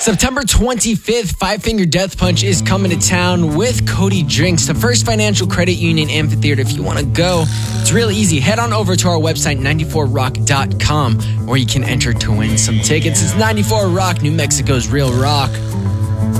September 25th, Five Finger Death Punch is coming to town with Cody Drinks, the First Financial Credit Union Amphitheater. If you want to go, it's real easy. Head on over to our website, 94rock.com, where you can enter to win some tickets. It's 94 Rock, New Mexico's real rock.